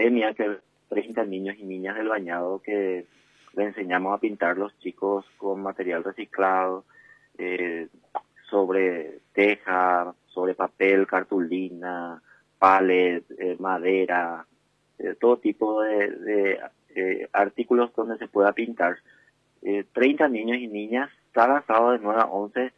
academia, que 30 niños y niñas del Bañado que le enseñamos a pintar los chicos con material reciclado, eh, sobre teja, sobre papel, cartulina, palet, madera, todo tipo de artículos donde se pueda pintar. 30 niños y niñas, cada sábado de 9 a 11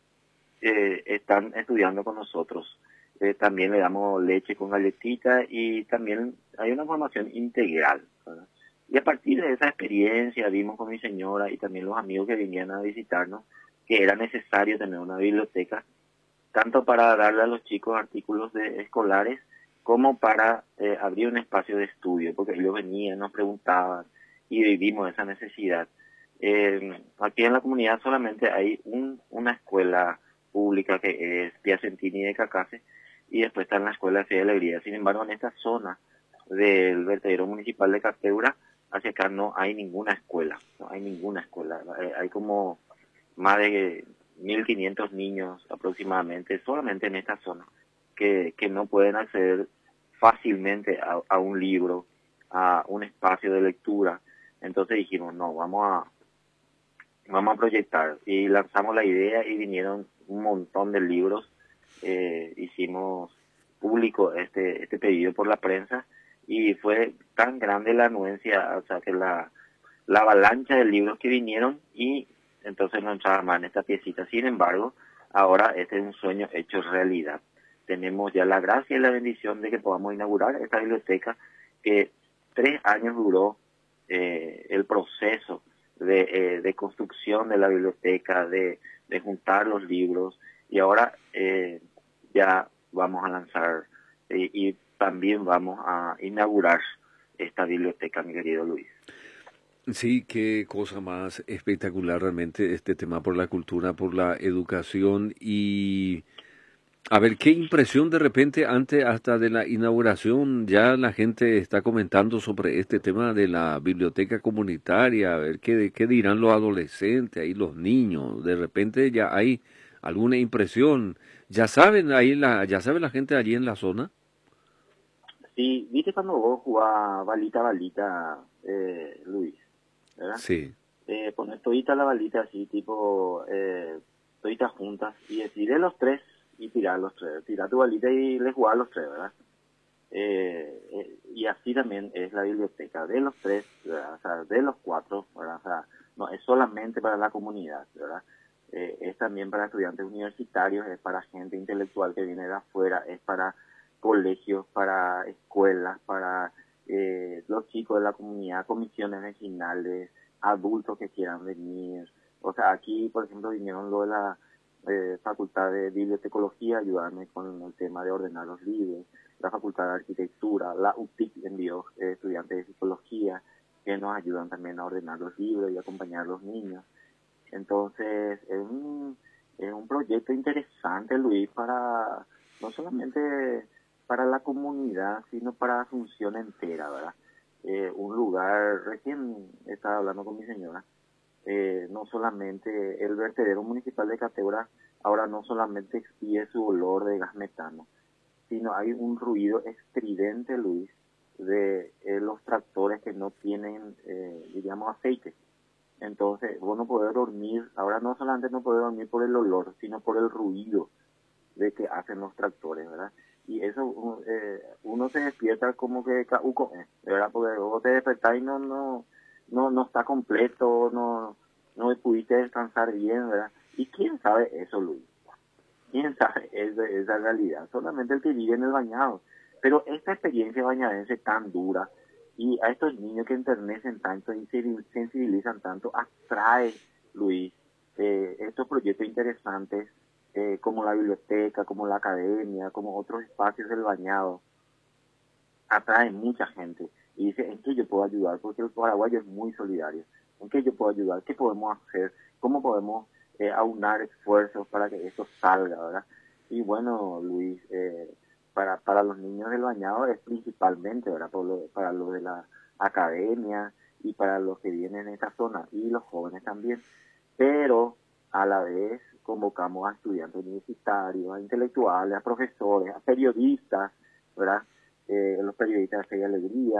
están estudiando con nosotros. También le damos leche con galletita y también hay una formación integral, ¿verdad? Y a partir de esa experiencia vimos con mi señora y también los amigos que vinieron a visitarnos que era necesario tener una biblioteca, tanto para darle a los chicos artículos escolares como para abrir un espacio de estudio, porque ellos venían, nos preguntaban y vivimos esa necesidad. Aquí en la comunidad solamente hay una escuela pública que es Piacentini de Cacase y después está en la escuela de Fe y Alegría. Sin embargo, en esta zona del vertedero municipal de Cateura, hacia acá no hay ninguna escuela, no hay ninguna escuela. Hay como más de 1.500 niños aproximadamente, solamente en esta zona, que no pueden acceder fácilmente a un libro, a un espacio de lectura. Entonces dijimos, no, vamos a proyectar. Y lanzamos la idea y vinieron un montón de libros. Hicimos público este pedido por la prensa y fue tan grande la anuencia, o sea que la avalancha de libros que vinieron y entonces no entraba más en esta piecita. Sin embargo, ahora este es un sueño hecho realidad. Tenemos ya la gracia y la bendición de que podamos inaugurar esta biblioteca que 3 años duró el proceso de construcción de la biblioteca, de juntar los libros y ahora ya vamos a lanzar y también vamos a inaugurar esta biblioteca, mi querido Luis. Sí, qué cosa más espectacular realmente este tema por la cultura, por la educación y a ver qué impresión de repente antes hasta de la inauguración ya la gente está comentando sobre este tema de la biblioteca comunitaria, a ver qué dirán los adolescentes y los niños, de repente ya hay alguna impresión, ya saben ya sabe la gente allí en la zona. Sí, viste cuando vos jugás balita, Luis, ¿verdad? Sí. Poner todita la balita así, tipo, toditas juntas, y decir de los tres y tirar los tres. Tirar tu balita y le jugás a los tres, ¿verdad? Y así también es la biblioteca, de los tres, ¿verdad? O sea, de los cuatro, ¿verdad? O sea, no es solamente para la comunidad, ¿verdad? Es también para estudiantes universitarios, es para gente intelectual que viene de afuera, es para colegios, para escuelas, para los chicos de la comunidad, comisiones vecinales, adultos que quieran venir. O sea, aquí, por ejemplo, vinieron lo de la Facultad de Bibliotecología, ayudarme con el tema de ordenar los libros, la Facultad de Arquitectura, la UTIC envió estudiantes de psicología que nos ayudan también a ordenar los libros y acompañar a los niños. Entonces, es un proyecto interesante, Luis, para no solamente para la comunidad, sino para Asunción entera, ¿verdad? Un lugar, recién estaba hablando con mi señora, no solamente el vertedero municipal de Cateura, ahora no solamente expide su olor de gas metano, sino hay un ruido estridente, Luis, de los tractores que no tienen, diríamos, aceite. Entonces, vos no podés dormir, ahora no solamente no podés dormir por el olor, sino por el ruido de que hacen los tractores, ¿verdad? Y eso, uno se despierta como que cauco, ¿verdad? Porque vos te despertás y no está completo, no pudiste descansar bien, ¿verdad? Y quién sabe eso, Luis. ¿Quién sabe esa realidad? Solamente el que vive en el Bañado. Pero esta experiencia bañadense tan dura y a estos niños que enternecen tanto y se sensibilizan tanto, atrae, Luis, estos proyectos interesantes como la biblioteca, como la academia, como otros espacios del Bañado, atraen mucha gente y dice, ¿en qué yo puedo ayudar? Porque el paraguayo es muy solidario. ¿En qué yo puedo ayudar? ¿Qué podemos hacer? ¿Cómo podemos aunar esfuerzos para que esto salga, verdad? Y bueno, Luis, para los niños del Bañado es principalmente, ¿verdad? Para los de la academia y para los que vienen en esta zona y los jóvenes también. Pero a la vez convocamos a estudiantes universitarios, a intelectuales, a profesores, a periodistas, ¿verdad? Los periodistas de Fe y Alegría,